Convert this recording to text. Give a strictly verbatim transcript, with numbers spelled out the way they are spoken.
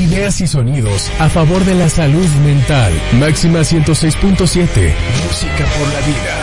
ideas y sonidos a favor de la salud mental. Máxima ciento seis punto siete. Música por la vida.